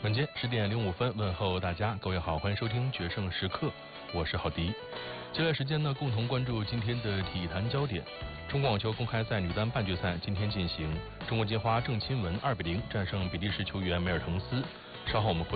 晚间10:05问候大家，各位好，欢迎收听决胜时刻，我是郝迪。接下来时间呢，共同关注今天的体坛焦点。中国网球公开赛女单半决赛今天进行，中国金花郑钦文2-0战胜比利时球员梅尔滕斯。稍后我们会